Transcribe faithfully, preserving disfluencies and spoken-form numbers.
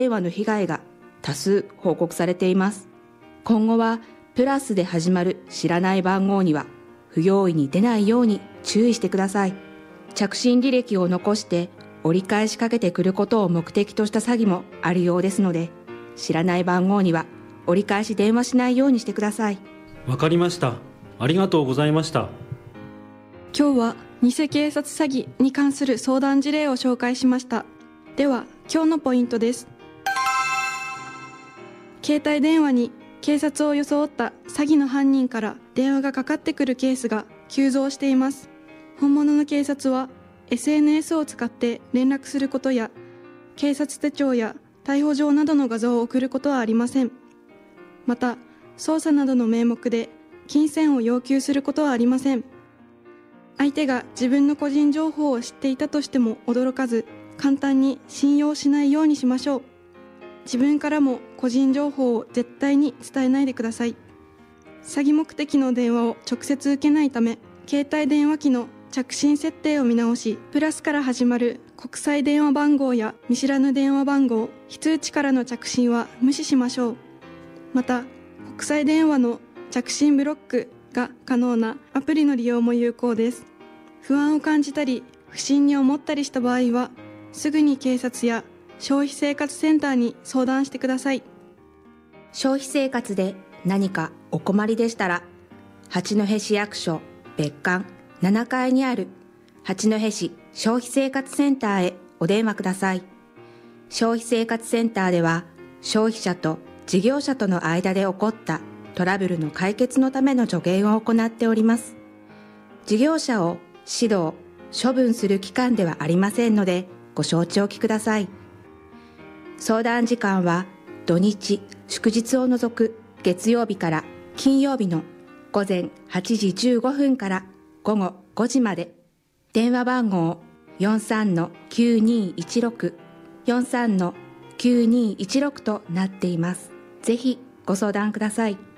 電話の被害が多数報告されています。今後はプラスで始まる知らない番号には不用意に出ないように注意してください。着信履歴を残して折り返しかけてくることを目的とした詐欺もあるようですので、知らない番号には折り返し電話しないようにしてください。 わかりました。ありがとうございました。 今日は偽警察詐欺に関する相談事例を紹介しました。では今日のポイントです。携帯電話に警察を装った詐欺の犯人から電話がかかってくるケースが急増しています。本物の警察は エスエヌエス を使って連絡することや、警察手帳や逮捕状などの画像を送ることはありません。また、捜査などの名目で金銭を要求することはありません。相手が自分の個人情報を知っていたとしても驚かず、簡単に信用しないようにしましょう。自分からも個人情報を絶対に伝えないでください。詐欺目的の電話を直接受けないため、携帯電話機の着信設定を見直し、プラスから始まる国際電話番号や見知らぬ電話番号、非通知からの着信は無視しましょう。また、国際電話の着信ブロックが可能なアプリの利用も有効です。不安を感じたり、不審に思ったりした場合は、すぐに警察や消費生活センターに相談してください。 消費生活で何かお困りでしたら、八戸市役所別館ななかいにある八戸市消費生活センターへお電話ください。消費生活センターでは、消費者と事業者との間で起こったトラブルの解決のための助言を行っております。事業者を指導、処分する機関ではありませんので、ご承知おきください。相談時間は土日、祝日を除く月曜日から金曜日の午前はちじじゅうごふんから午後ごじまで。電話番号 よんさんのきゅうにいちろく よんさんのきゅうにいちろく となっています。ぜひご相談ください。